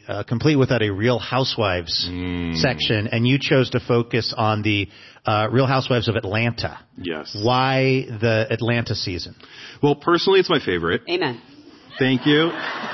complete without a Real Housewives section, and you chose to focus on the Real Housewives of Atlanta. Yes. Why the Atlanta season? Well, personally, it's my favorite. Amen. Thank you.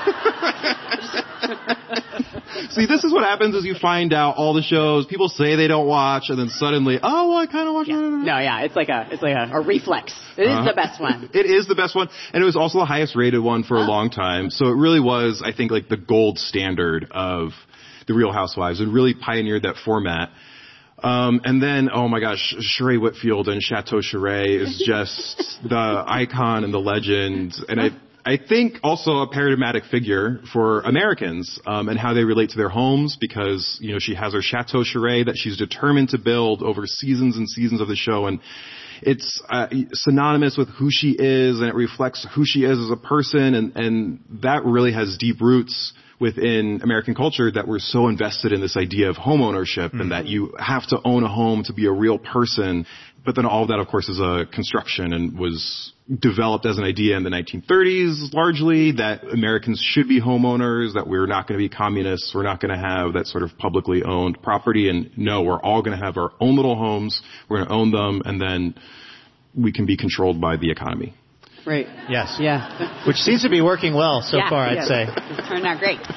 See, this is what happens is you find out all the shows people say they don't watch, and then suddenly, oh, well, I kind of watch. Yeah. No, yeah, it's like a reflex. It is the best one. It is the best one, and it was also the highest rated one for a long time. So it really was, I think, like the gold standard of the Real Housewives. It really pioneered that format. And then, oh my gosh, Sheree Whitfield and Chateau Sheree is just the icon and the legend, and I think also a paradigmatic figure for Americans, and how they relate to their homes, because, you know, she has her Chateau Sheree that she's determined to build over seasons and seasons of the show, and it's synonymous with who she is, and it reflects who she is as a person, and that really has deep roots within American culture, that we're so invested in this idea of home ownership, and that you have to own a home to be a real person. But then all of that, of course, is a construction and was developed as an idea in the 1930s, largely, that Americans should be homeowners, that we're not going to be communists, we're not going to have that sort of publicly owned property, and no, we're all going to have our own little homes, we're going to own them, and then we can be controlled by the economy. Right. Yes. Yeah. Which seems to be working well so far, I'd say. It's turned out great.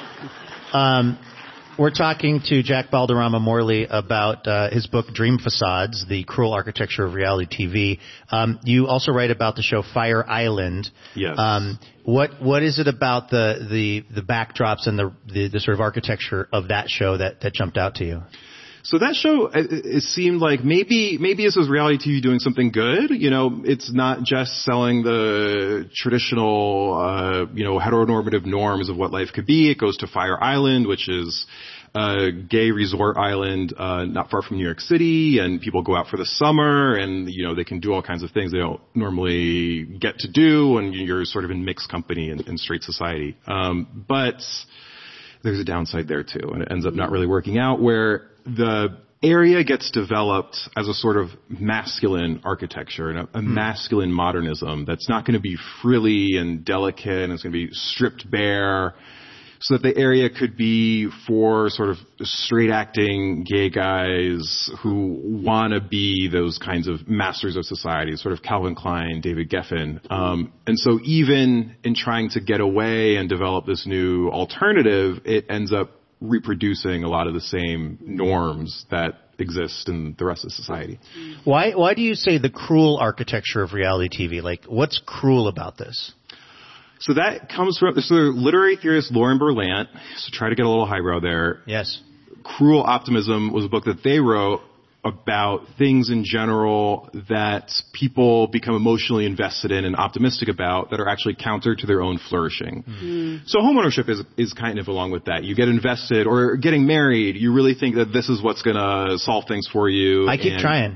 We're talking to Jack Balderrama Morley about his book Dream Facades, The Cruel Architecture of Reality TV. You also write about the show Fire Island. Yes. What is it about the backdrops and the sort of architecture of that show that jumped out to you? So that show, it seemed like maybe this was reality TV doing something good. You know, it's not just selling the traditional, heteronormative norms of what life could be. It goes to Fire Island, which is a gay resort island, not far from New York City, and people go out for the summer, and, you know, they can do all kinds of things they don't normally get to do, and you're sort of in mixed company in straight society. But there's a downside there too, and it ends up not really working out, where the area gets developed as a sort of masculine architecture and a masculine modernism that's not going to be frilly and delicate, and it's going to be stripped bare, so that the area could be for sort of straight acting gay guys who want to be those kinds of masters of society, sort of Calvin Klein, David Geffen. And so even in trying to get away and develop this new alternative, it ends up reproducing a lot of the same norms that exist in the rest of society. Why do you say the cruel architecture of reality TV? Like, what's cruel about this? So that comes from the literary theorist Lauren Berlant. So try to get a little highbrow there. Yes. Cruel Optimism was a book that they wrote about things in general that people become emotionally invested in and optimistic about that are actually counter to their own flourishing. So homeownership is kind of along with that. You get invested, or getting married, you really think that this is what's going to solve things for you. I keep trying.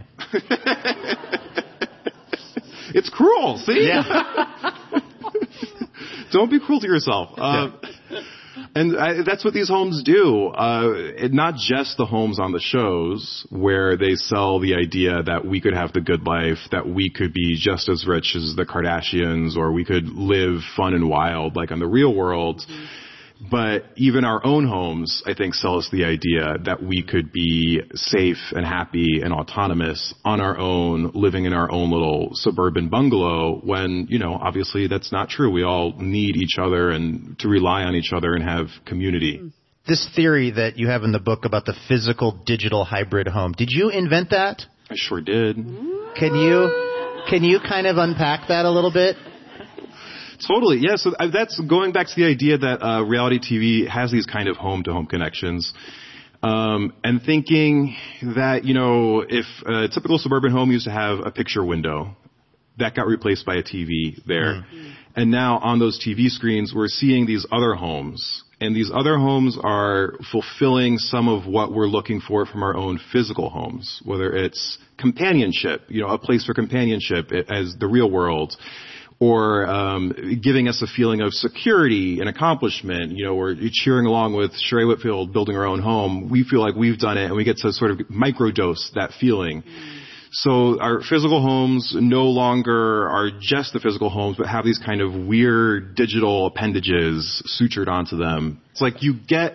It's cruel, see? Yeah. Don't be cruel to yourself. And that's what these homes do. Not just the homes on the shows where they sell the idea that we could have the good life, that we could be just as rich as the Kardashians, or we could live fun and wild like on the Real World. But even our own homes, I think, sell us the idea that we could be safe and happy and autonomous on our own, living in our own little suburban bungalow, when, you know, obviously that's not true. We all need each other and to rely on each other and have community. This theory that you have in the book about the physical digital hybrid home, did you invent that? I sure did. Can you kind of unpack that a little bit? Totally, yeah. So that's going back to the idea that reality TV has these kind of home-to-home connections, and thinking that, you know, if a typical suburban home used to have a picture window, that got replaced by a TV there. And now on those TV screens, we're seeing these other homes. And these other homes are fulfilling some of what we're looking for from our own physical homes, whether it's companionship, you know, a place for companionship as the Real World, or giving us a feeling of security and accomplishment. You know, we're cheering along with Sheree Whitfield building her own home. We feel like we've done it, and we get to sort of microdose that feeling. So our physical homes no longer are just the physical homes, but have these kind of weird digital appendages sutured onto them. It's like you get